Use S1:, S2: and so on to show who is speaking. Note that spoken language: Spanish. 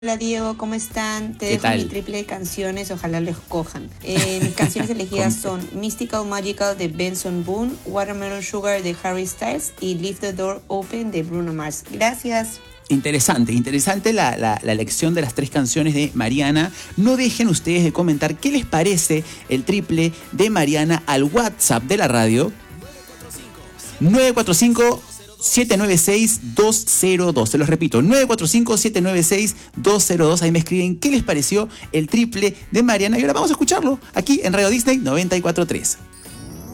S1: Hola Diego, ¿cómo están? Te
S2: ¿Qué
S1: dejo
S2: tal?
S1: mi triple de canciones, ojalá les cojan. Mis canciones elegidas son Mystical Magical de Benson Boone, Watermelon Sugar de Harry Styles y Leave the Door Open de Bruno Mars. Gracias.
S2: Interesante la elección de las tres canciones de Mariana. No dejen ustedes de comentar qué les parece el triple de Mariana al WhatsApp de la radio 945-796-202. Se los repito, 945-796-202. Ahí me escriben qué les pareció el triple de Mariana y ahora vamos a escucharlo aquí en Radio Disney 94.3.